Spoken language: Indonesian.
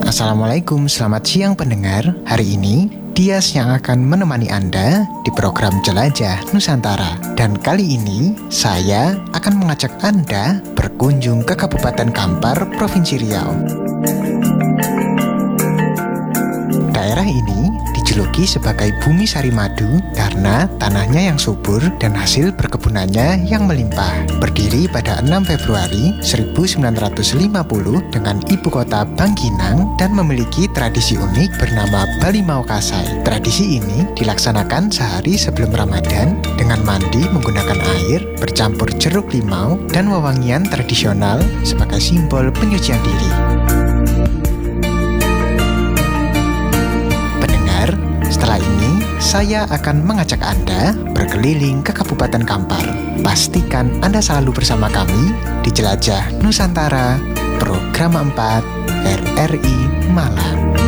Assalamualaikum, selamat siang pendengar. Hari ini Dias yang akan menemani Anda di program Jelajah Nusantara. Dan kali ini saya akan mengajak Anda berkunjung ke Kabupaten Kampar, Provinsi Riau. Daerah ini dijuluki sebagai Bumi Sari Madu karena tanahnya yang subur dan hasil perkebunannya yang melimpah. Berdiri pada 6 Februari 1950 dengan ibu kota Bangkinang dan memiliki tradisi unik bernama Bali Maokasai. Tradisi ini dilaksanakan sehari sebelum Ramadan dengan mandi menggunakan air bercampur jeruk limau dan wewangian tradisional sebagai simbol penyucian diri. Setelah ini, saya akan mengajak Anda berkeliling ke Kabupaten Kampar. Pastikan Anda selalu bersama kami di Jelajah Nusantara, Program 4 RRI Malang.